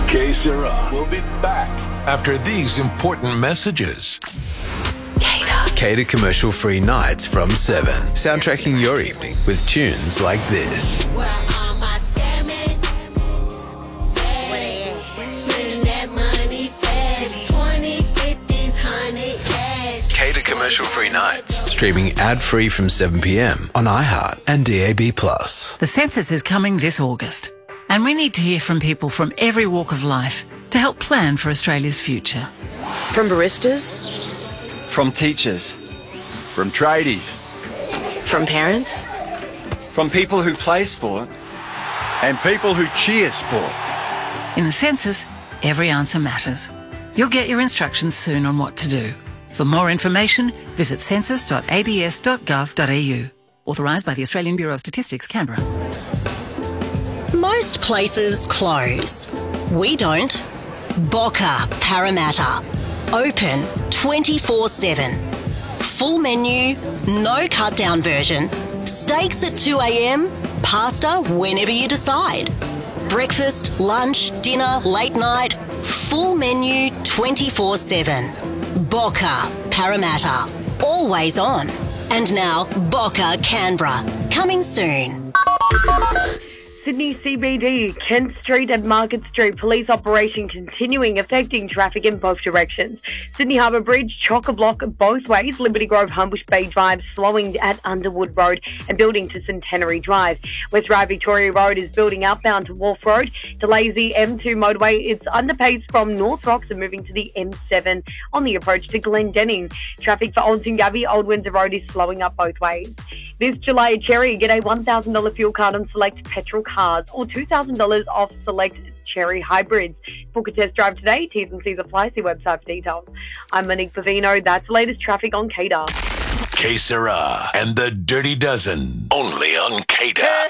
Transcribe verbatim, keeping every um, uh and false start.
Que Sera will be back after these important messages. Cater commercial-free nights from seven. Soundtracking your evening with tunes like this. Cater commercial-free nights. Streaming ad-free from seven p.m. on iHeart and D A B plus. The census is coming this August, and we need to hear from people from every walk of life to help plan for Australia's future. From baristas, from teachers, from tradies, from parents, from people who play sport, and people who cheer sport. In the census, every answer matters. You'll get your instructions soon on what to do. For more information, visit census dot a b s dot gov dot a u. Authorised by the Australian Bureau of Statistics, Canberra. Most places close. We don't. Boca Parramatta. Open twenty-four seven. Full menu, no cut-down version. Steaks at two a.m, pasta whenever you decide. Breakfast, lunch, dinner, late night. Full menu twenty-four seven. Boca Parramatta. Always on. And now, Boca Canberra. Coming soon. Sydney C B D, Kent Street and Market Street, police operation continuing, affecting traffic in both directions. Sydney Harbour Bridge, chock-a-block both ways. Liberty Grove, Humbush Bay Drive, slowing at Underwood Road and building to Centenary Drive. West Ryde Victoria Road is building outbound to Wharf Road. Delays the M two motorway. It's underpace from North Rocks and moving to the M seven on the approach to Glendenning. Traffic for Old Tingabi, Old Windsor Road is slowing up both ways. This July at Cherry, get a one thousand dollars fuel card on select petrol cars or two thousand dollars off select Cherry hybrids. Book a test drive today. T's and C's apply. See website for details. I'm Monique Pavino. That's the latest traffic on Cater. Que Sera and the Dirty Dozen. Only on Cater.